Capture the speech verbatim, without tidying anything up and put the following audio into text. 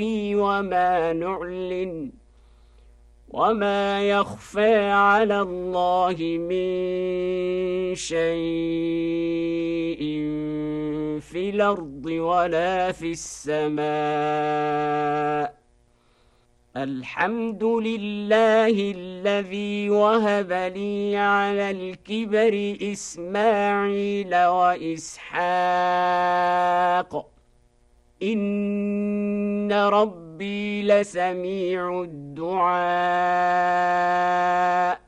وما نعلن وما يخفى على الله من شيء في الأرض ولا في السماء. الحمد لله الذي وهب لي على الكبر إسماعيل وإسحاق إن ربي لسميع الدعاء.